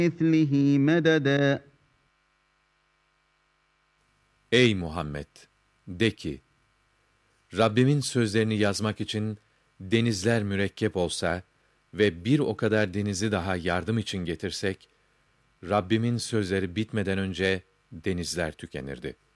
مِثْلِهِ مَدَدًا. Ey Muhammed! De ki, Rabbimin sözlerini yazmak için denizler mürekkep olsa ve bir o kadar denizi daha yardım için getirsek, Rabbimin sözleri bitmeden önce denizler tükenirdi.